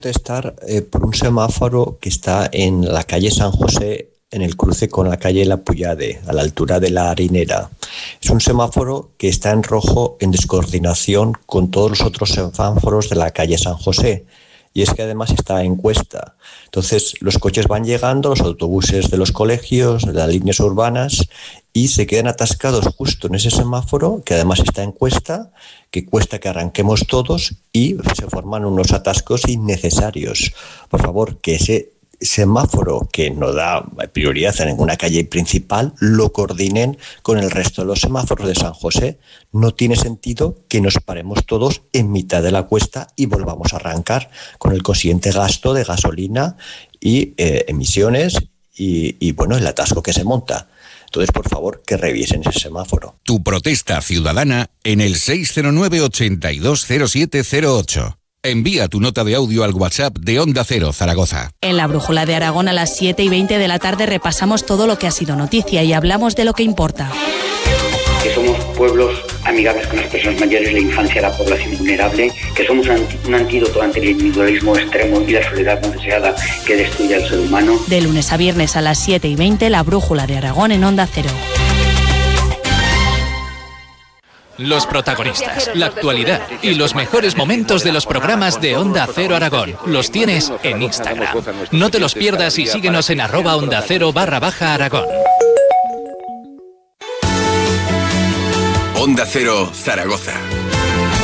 Protestar por un semáforo que está en la calle San José, en el cruce con la calle La Puyade, a la altura de la Harinera. Es un semáforo que está en rojo en descoordinación con todos los otros semáforos de la calle San José. Y es que además está en cuesta. Entonces los coches van llegando, los autobuses de los colegios, de las líneas urbanas, y se quedan atascados justo en ese semáforo, que además está en cuesta, que cuesta que arranquemos todos, y se forman unos atascos innecesarios. Por favor, que ese semáforo que no da prioridad a ninguna calle principal lo coordinen con el resto de los semáforos de San José. No tiene sentido que nos paremos todos en mitad de la cuesta y volvamos a arrancar con el consiguiente gasto de gasolina y emisiones y bueno, el atasco que se monta. Entonces, por favor, que revisen ese semáforo. Tu protesta ciudadana en el 609-820708. Envía tu nota de audio al WhatsApp de Onda Cero Zaragoza. En la Brújula de Aragón a las 7:20 de la tarde repasamos todo lo que ha sido noticia y hablamos de lo que importa. Que somos pueblos amigables con las personas mayores, la infancia, la población vulnerable, que somos un antídoto ante el individualismo extremo y la soledad no deseada que destruye al ser humano. De lunes a viernes a las 7:20, la Brújula de Aragón en Onda Cero. Los protagonistas, la actualidad y los mejores momentos de los programas de Onda Cero Aragón los tienes en Instagram. No te los pierdas y síguenos en @OndaCero_Aragón. Onda Cero Zaragoza.